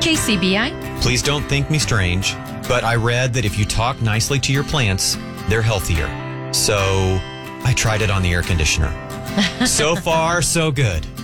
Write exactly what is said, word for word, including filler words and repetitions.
K C B I. Please don't think me strange, but I read that if you talk nicely to your plants, they're healthier. So I tried it on the air conditioner. So far, so good.